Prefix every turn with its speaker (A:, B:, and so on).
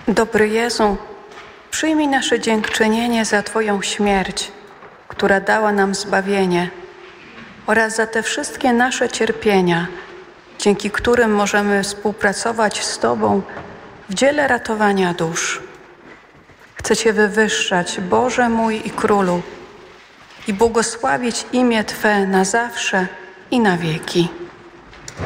A: Dobry Jezu, przyjmij nasze dziękczynienie za Twoją śmierć, która dała nam zbawienie, oraz za te wszystkie nasze cierpienia, dzięki którym możemy współpracować z Tobą w dziele ratowania dusz. Chcę Cię wywyższać, Boże mój i Królu, i błogosławić imię Twe na zawsze i na wieki.